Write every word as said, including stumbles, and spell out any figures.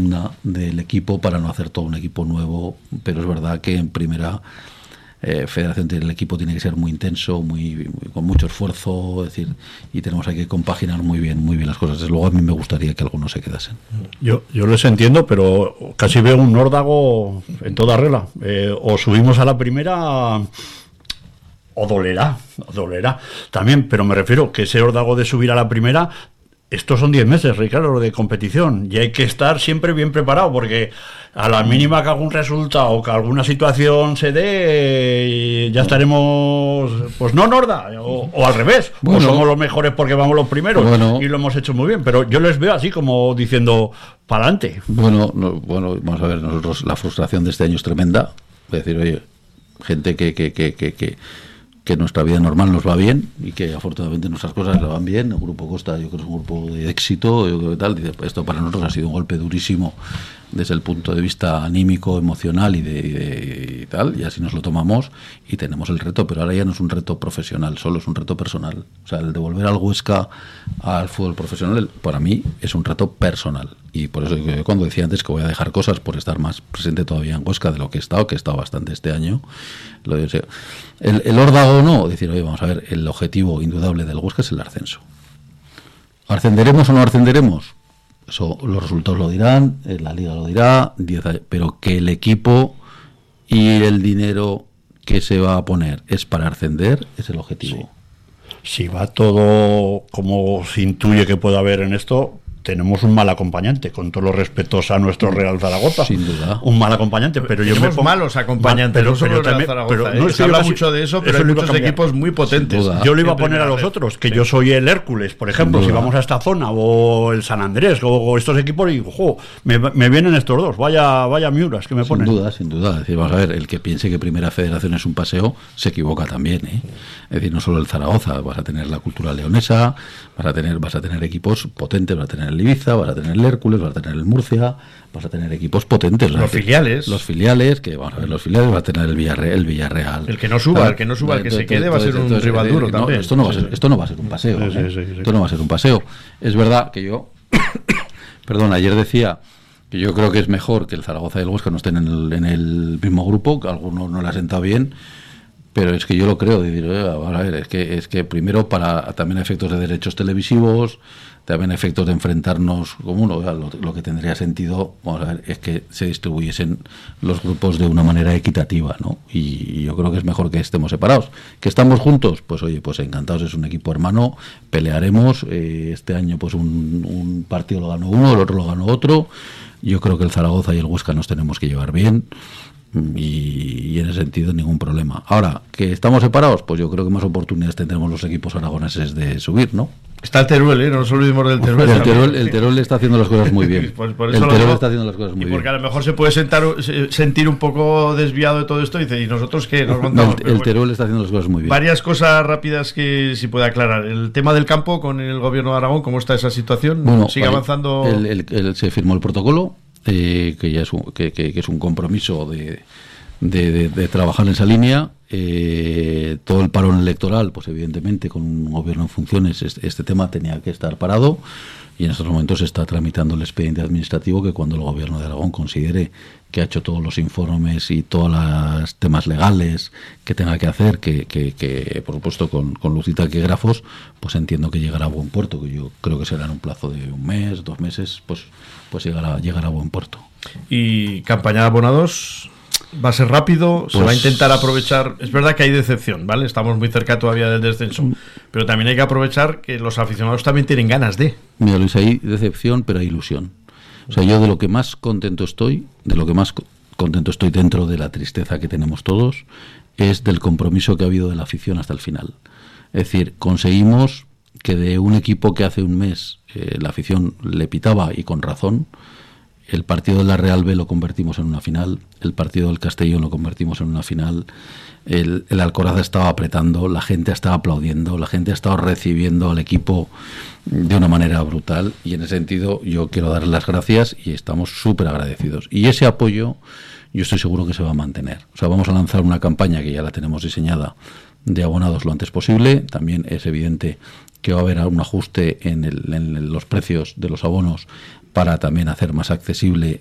del equipo para no hacer todo un equipo nuevo, pero es verdad que en primera eh, federación el equipo tiene que ser muy intenso, muy, muy con mucho esfuerzo, es decir, y tenemos que compaginar muy bien, muy bien las cosas. Desde luego a mí me gustaría que algunos se quedasen. Yo, yo les entiendo, pero casi veo un nórdago en toda regla. Eh, o subimos a la primera o dolerá, o dolerá también, pero me refiero que ese órdago de subir a la primera, estos son diez meses, Ricardo, de competición, y hay que estar siempre bien preparado, porque a la mínima que algún resultado, que alguna situación se dé, ya estaremos, pues no Norda, o, o al revés, bueno, o somos los mejores porque vamos los primeros, bueno, y lo hemos hecho muy bien, pero yo les veo así como diciendo, para adelante. Bueno, no, bueno, vamos a ver, nosotros la frustración de este año es tremenda, es decir, oye, gente que, que, que, que, que que nuestra vida normal nos va bien y que afortunadamente nuestras cosas le van bien. El Grupo Costa yo creo que es un grupo de éxito, yo creo que tal, y esto para nosotros ha sido un golpe durísimo desde el punto de vista anímico, emocional y de, y de y tal, y así nos lo tomamos y tenemos el reto, pero ahora ya no es un reto profesional, solo es un reto personal. O sea, el devolver al Huesca al fútbol profesional para mí es un reto personal, y por eso yo cuando decía antes que voy a dejar cosas por estar más presente todavía en Huesca de lo que he estado, que he estado bastante este año, lo deseo. El, el órdago no, decir, oye, vamos a ver, el objetivo indudable del Huesca es el ascenso. ¿Ascenderemos o no ascenderemos? Eso los resultados lo dirán, la liga lo dirá, diez, pero que el equipo y el dinero que se va a poner es para ascender, es el objetivo. Sí. Si va todo como se intuye que pueda haber en esto, tenemos un mal acompañante, con todos los respetos a nuestro Real Zaragoza. Sin duda. Un mal acompañante, pero yo tenemos me pongo... malos acompañantes, pero, no solo pero, el Real también, Zaragoza, pero ¿eh? no Se habla así, mucho de eso, pero eso hay muchos equipos muy potentes. Yo lo iba a poner a los otros, que sí. Yo soy el Hércules, por ejemplo, si vamos a esta zona, o el San Andrés, o, o estos equipos, y digo, jo, me, me vienen estos dos, vaya vaya miuras que me ponen. Sin duda, sin duda. Es decir, vamos a ver, el que piense que Primera Federación es un paseo, se equivoca también, ¿eh? Es decir, no solo el Zaragoza, vas a tener la cultura leonesa, vas a tener, vas a tener equipos potentes, vas a tener el Ibiza, vas a tener el Hércules, vas a tener el Murcia, vas a tener equipos potentes. Los decir, filiales. Los filiales, que vamos a ver, los filiales, vas a tener el Villarreal. El, Villarreal. el que no suba, el que no suba, el que se quede va a ser un entonces, rival duro no, también. Esto no, va a ser, esto no va a ser un paseo. Sí, ¿eh? sí, sí, sí. Esto no va a ser un paseo. Es verdad que yo, perdón, ayer decía que yo creo que es mejor que el Zaragoza y el Huesca no estén en el, en el mismo grupo, que a algunos no le ha sentado bien. Pero es que yo lo creo, de decir, a ver, es que es que primero para también efectos de derechos televisivos, también efectos de enfrentarnos como uno, lo, lo que tendría sentido, vamos a ver, es que se distribuyesen los grupos de una manera equitativa, ¿no? Y, y yo creo que es mejor que estemos separados. ¿Que estamos juntos? Pues oye, pues encantados, es un equipo hermano, pelearemos, eh, este año pues un, un partido lo ganó uno, el otro lo ganó otro. Yo creo que el Zaragoza y el Huesca nos tenemos que llevar bien. Y, y en ese sentido ningún problema. Ahora, ¿que estamos separados? Pues yo creo que más oportunidades tendremos los equipos aragoneses de subir, ¿no? Está el Teruel, ¿eh? No nos olvidemos del Teruel. El Teruel, el Teruel está haciendo las cosas muy bien. Pues por eso el Teruel digo, está haciendo las cosas muy y bien. porque a lo mejor se puede sentar, sentir un poco desviado de todo esto y dice, ¿y nosotros qué? Nos no, el, el bueno, Teruel está haciendo las cosas muy bien. Varias cosas rápidas que si puede aclarar. El tema del campo con el gobierno de Aragón, ¿cómo está esa situación? Bueno, ¿Sigue vale, avanzando? El, el, el, se firmó el protocolo, eh, que ya es un, que, que, que es un compromiso de... De, de, de trabajar en esa línea. Eh, todo el parón electoral, pues evidentemente con un gobierno en funciones este, este tema tenía que estar parado, y en estos momentos se está tramitando el expediente administrativo, que cuando el gobierno de Aragón considere que ha hecho todos los informes y todos los temas legales que tenga que hacer, que, que, que por supuesto con, con luz y taquígrafos, pues entiendo que llegará a buen puerto, que yo creo que será en un plazo de un mes, dos meses, pues, pues llegará, llegará a buen puerto. Y campaña de abonados... ¿Va a ser rápido? ¿Se pues, va a intentar aprovechar? Es verdad que hay decepción, ¿vale? Estamos muy cerca todavía del descenso, pero también hay que aprovechar que los aficionados también tienen ganas de... Mira, Luis, hay decepción, pero hay ilusión. O sea, yo de lo que más contento estoy, de lo que más contento estoy dentro de la tristeza que tenemos todos, es del compromiso que ha habido de la afición hasta el final. Es decir, conseguimos que de un equipo que hace un mes eh, la afición le pitaba, y con razón, el partido de la Real B lo convertimos en una final, el partido del Castellón lo convertimos en una final, el, el Alcoraz estaba apretando, la gente estaba aplaudiendo, la gente ha estado recibiendo al equipo de una manera brutal, y en ese sentido yo quiero darles las gracias y estamos súper agradecidos. Y ese apoyo yo estoy seguro que se va a mantener. O sea, vamos a lanzar una campaña que ya la tenemos diseñada de abonados lo antes posible. También es evidente que va a haber algún ajuste en, el, en los precios de los abonos para también hacer más accesible